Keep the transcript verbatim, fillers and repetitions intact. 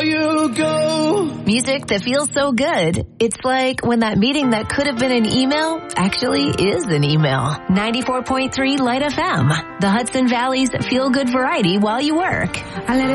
you go. Music that feels so good. It's like when that meeting that could have been an email actually is an email. ninety-four point three Light F M, the Hudson Valley's feel-good variety while you work. I let it